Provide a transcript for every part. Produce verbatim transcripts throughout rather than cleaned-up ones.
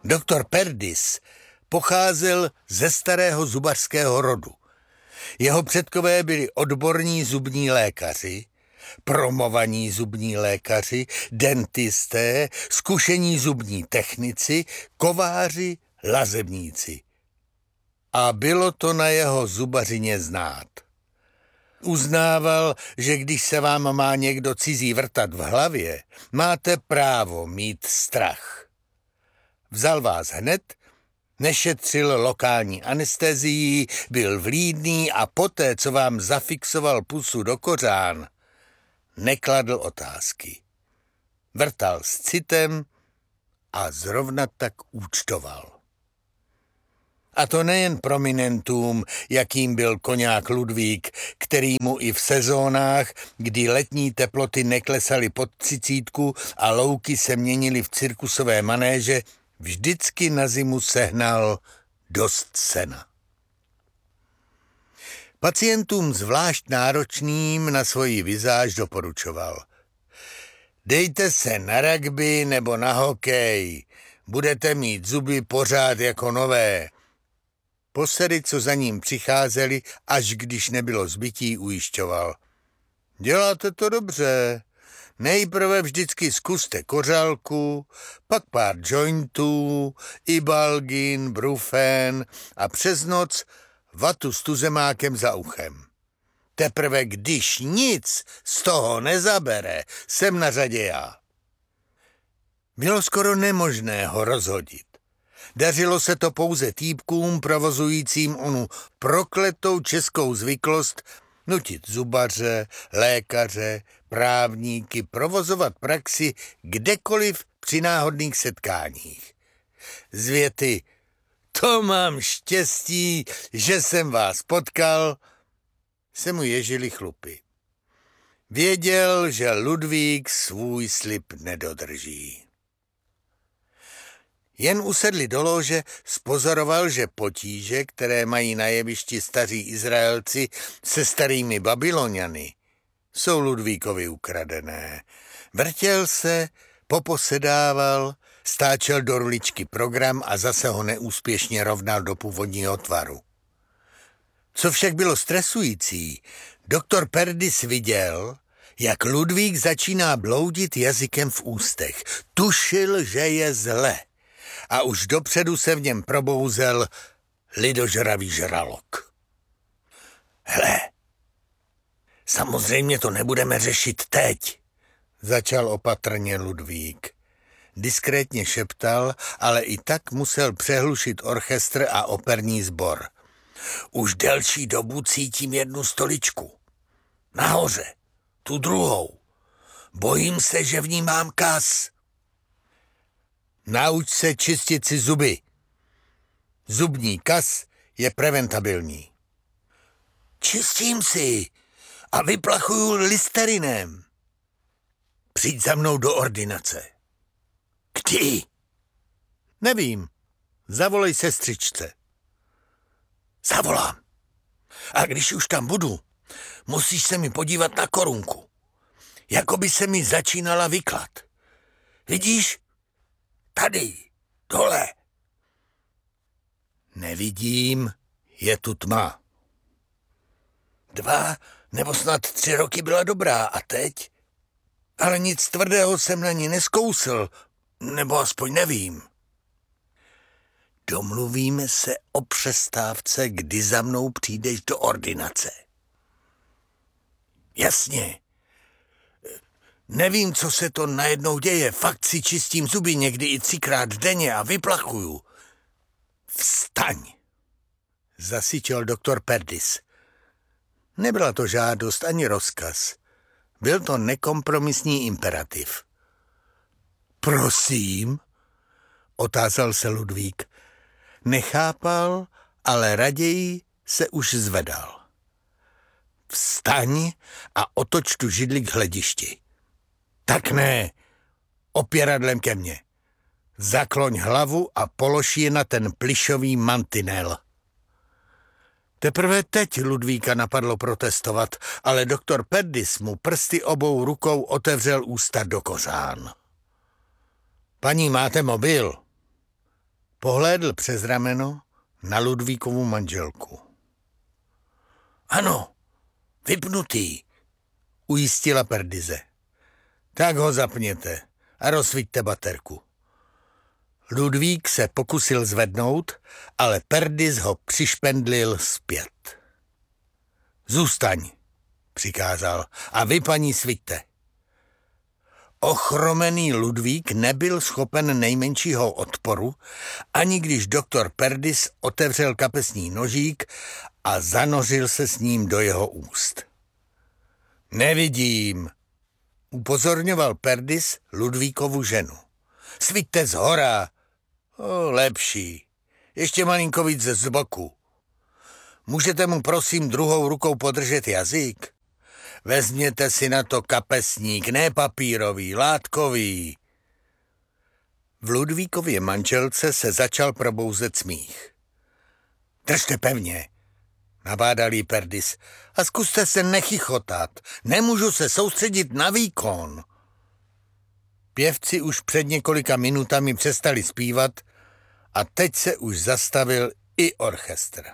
Doktor Perdis pocházel ze starého zubařského rodu. Jeho předkové byli odborní zubní lékaři, promovaní zubní lékaři, dentisté, zkušení zubní technici, kováři, lazebníci. A bylo to na jeho zubařině znát. Uznával, že když se vám má někdo cizí vrtat v hlavě, máte právo mít strach. Vzal vás hned, nešetřil lokální anestezií, byl vlídný a poté, co vám zafixoval pusu do kořán, nekladl otázky. Vrtal s citem a zrovna tak účtoval. A to nejen prominentům, jakým byl koňák Ludvík, který mu i v sezónách, kdy letní teploty neklesaly pod třicítku a louky se měnily v cirkusové manéže, vždycky na zimu sehnal dost sena. Pacientům zvlášť náročným na svoji vizáž doporučoval: dejte se na rugby nebo na hokej, budete mít zuby pořád jako nové. Posedy, co za ním přicházeli, až když nebylo zbytí, ujišťoval: děláte to dobře. Nejprve vždycky zkuste kořálku, pak pár jointů, ibalgin, brufen a přes noc vatu s tuzemákem za uchem. Teprve když nic z toho nezabere, jsem na řadě já. Bylo skoro nemožné ho rozhodit. Dařilo se to pouze týpkům provozujícím onu prokletou českou zvyklost nutit zubaře, lékaře, právníky provozovat praxi kdekoliv při náhodných setkáních. Z věty "to mám štěstí, že jsem vás potkal" se mu ježily chlupy. Věděl, že Ludvík svůj slib nedodrží. Jen usedli do lože, spozoroval, že potíže, které mají na jevišti staří Izraelci se starými Babyloniany, jsou Ludvíkovi ukradené. Vrtěl se, poposedával, stáčel do ruličky program a zase ho neúspěšně rovnal do původního tvaru. Co však bylo stresující, doktor Perdis viděl, jak Ludvík začíná bloudit jazykem v ústech. Tušil, že je zle. A už dopředu se v něm probouzel lidožravý žralok. Hele, samozřejmě to nebudeme řešit teď, začal opatrně Ludvík. Diskrétně šeptal, ale i tak musel přehlušit orchestr a operní sbor. Už delší dobu cítím jednu stoličku. Nahoře, tu druhou. Bojím se, že v ní mám kas. Nauč se čistit si zuby. Zubní kas je preventabilní. Čistím si a vyplachuju listerinem. Přijď za mnou do ordinace. Kdy? Nevím. Zavolej sestřičce. Zavolám. A když už tam budu, musíš se mi podívat na korunku. Jako by se mi začínala vyklat. Vidíš? Tady, dole. Nevidím, je tu tma. Dva nebo snad tři roky byla dobrá a teď? Ale nic tvrdého jsem na ní neskousl, nebo aspoň nevím. Domluvíme se o přestávce, kdy za mnou přijdeš do ordinace. Jasně. Nevím, co se to najednou děje. Fakt si čistím zuby někdy i třikrát denně a vyplachuju. Vstaň, zasyčel doktor Perdis. Nebyla to žádost ani rozkaz. Byl to nekompromisní imperativ. Prosím, otázal se Ludvík. Nechápal, ale raději se už zvedal. Vstaň a otoč tu židli k hledišti. Tak ne, opěradlem ke mně. Zakloň hlavu a polož ji na ten plyšový mantinel. Teprve teď Ludvíka napadlo protestovat, ale doktor Perdis mu prsty obou rukou otevřel ústa do kořán. Paní, máte mobil? Pohlédl přes rameno na Ludvíkovu manželku. Ano, vypnutý, ujistila Perdize. Tak ho zapněte a rozsvíťte baterku. Ludvík se pokusil zvednout, ale Perdiz ho přišpendlil zpět. Zůstaň, přikázal, a vy, paní, sviťte. Ochromený Ludvík nebyl schopen nejmenšího odporu, ani když doktor Perdiz otevřel kapesní nožík a zanořil se s ním do jeho úst. Nevidím, upozorňoval Perdiz Ludvíkovu ženu. Sviťte zhora. O, lepší. Ještě malinko víc z boku. Můžete mu prosím druhou rukou podržet jazyk? Vezměte si na to kapesník, ne papírový, látkový. V Ludvíkově manželce se začal probouzet smích. Držte pevně, nabádal jí Perdiz, a zkuste se nechychotat. Nemůžu se soustředit na výkon. Pěvci už před několika minutami přestali zpívat a teď se už zastavil i orchestr.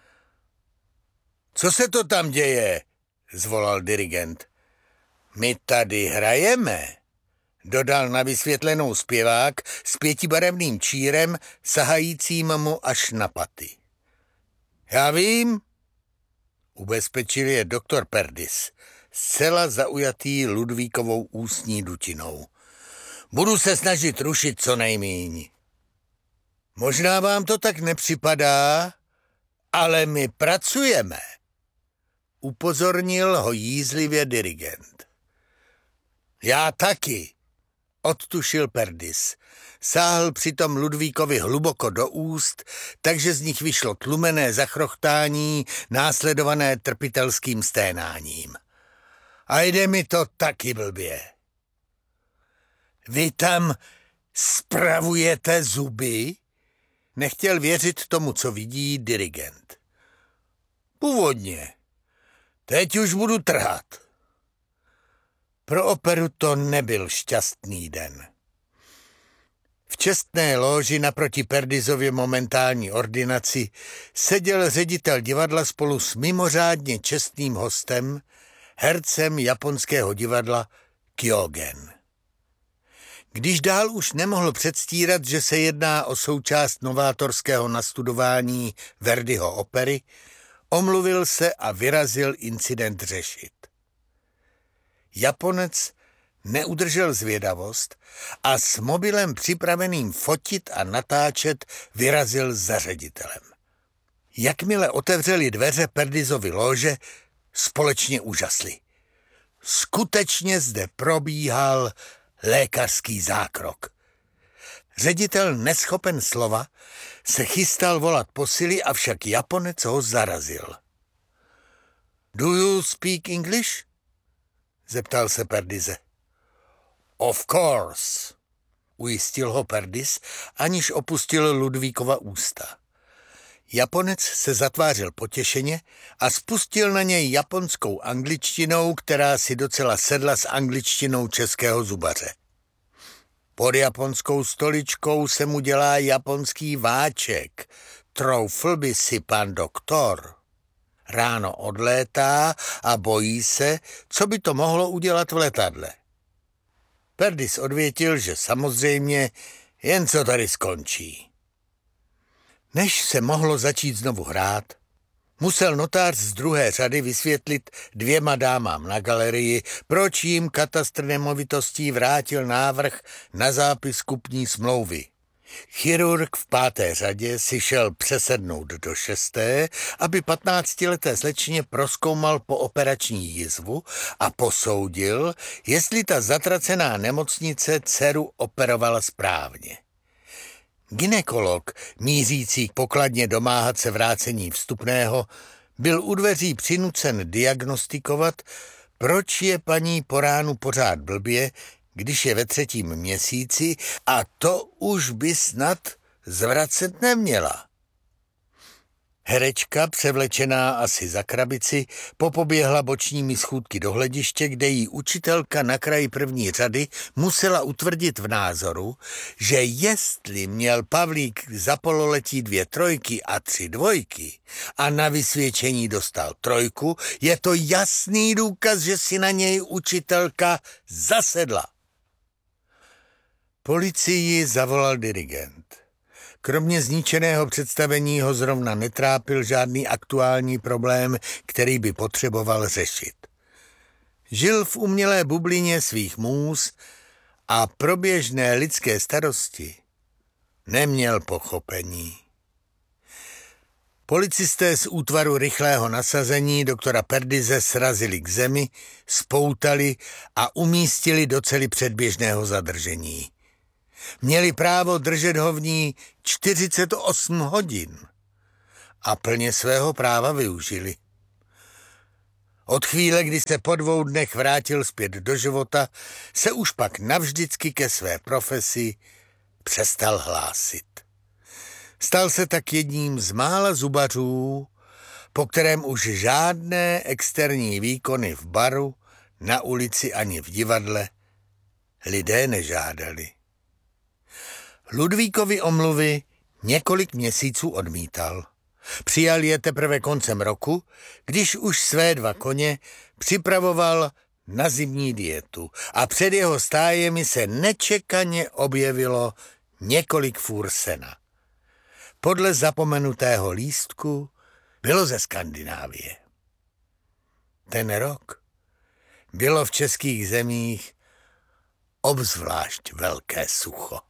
Co se to tam děje? Zvolal dirigent. My tady hrajeme, dodal na vysvětlenou zpěvák s pětibarevným čírem sahajícím mu až na paty. Já vím, ubezpečil je doktor Perdiz, zcela zaujatý Ludvíkovou ústní dutinou. Budu se snažit rušit co nejmíň. Možná vám to tak nepřipadá, ale my pracujeme, upozornil ho jízlivě dirigent. Já taky, odtušil Perdiz. Sáhl přitom Ludvíkovi hluboko do úst, takže z nich vyšlo tlumené zachrochtání, následované trpitelským sténáním. A jde mi to taky blbě. Vy tam spravujete zuby? Nechtěl věřit tomu, co vidí dirigent. Původně. Teď už budu trhat. Pro operu to nebyl šťastný den. V čestné lóži naproti Perdizově momentální ordinaci seděl ředitel divadla spolu s mimořádně čestným hostem, hercem japonského divadla Kyogen. Když dál už nemohl předstírat, že se jedná o součást novátorského nastudování Verdiho opery, omluvil se a vyrazil incident řešit. Japonec neudržel zvědavost a s mobilem připraveným fotit a natáčet vyrazil za ředitelem. Jakmile otevřeli dveře Perdizovy lóže, společně užasli. Skutečně zde probíhal lékařský zákrok. Ředitel, neschopen slova, se chystal volat posily, avšak Japonec ho zarazil. Do you speak English? Zeptal se Perdize. Of course, ujistil ho Perdiz, aniž opustil Ludvíkova ústa. Japonec se zatvářil potěšeně a spustil na něj japonskou angličtinou, která si docela sedla s angličtinou českého zubaře. Pod japonskou stoličkou se mu dělá japonský váček. Troufl by si pan doktor. Ráno odlétá a bojí se, co by to mohlo udělat v letadle. Perdiz odvětil, že samozřejmě jen co tady skončí. Než se mohlo začít znovu hrát, musel notář z druhé řady vysvětlit dvěma dámám na galerii, proč jim katastr nemovitostí vrátil návrh na zápis kupní smlouvy. Chirurg v páté řadě si šel přesednout do šesté, aby patnáctileté slečně prozkoumal pooperační jizvu a posoudil, jestli ta zatracená nemocnice dceru operovala správně. Gynekolog, mířící k pokladně domáhat se vrácení vstupného, byl u dveří přinucen diagnostikovat, proč je paní po ránu pořád blbě, když je ve třetím měsíci, a to už by snad zvracet neměla. Herečka, převlečená asi za krabici, popoběhla bočními schůdky do hlediště, kde jí učitelka na kraji první řady musela utvrdit v názoru, že jestli měl Pavlík za pololetí dvě trojky a tři dvojky a na vysvědčení dostal trojku, je to jasný důkaz, že si na něj učitelka zasedla. Policii zavolal dirigent. Kromě zničeného představení ho zrovna netrápil žádný aktuální problém, který by potřeboval řešit. Žil v umělé bublině svých můz a pro běžné lidské starosti neměl pochopení. Policisté z útvaru rychlého nasazení doktora Perdize srazili k zemi, spoutali a umístili do cely předběžného zadržení. Měli právo držet ho v ní čtyřicet osm hodin a plně svého práva využili. Od chvíle, kdy se po dvou dnech vrátil zpět do života, se už pak navždycky ke své profesi přestal hlásit. Stal se tak jedním z mála zubařů, po kterém už žádné externí výkony v baru, na ulici ani v divadle lidé nežádali. Ludvíkovi omluvy několik měsíců odmítal. Přijal je teprve koncem roku, když už své dva koně připravoval na zimní dietu a před jeho stájemi se nečekaně objevilo několik fůr sena. Podle zapomenutého lístku bylo ze Skandinávie. Ten rok bylo v českých zemích obzvlášť velké sucho.